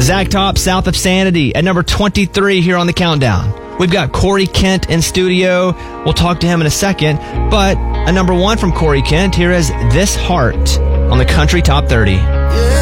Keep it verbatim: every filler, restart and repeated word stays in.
Zach Top, South of Sanity, at number twenty-three here on the countdown. We've got Corey Kent in studio. We'll talk to him in a second. But a number one from Corey Kent, here is This Heart on the Country Top thirty.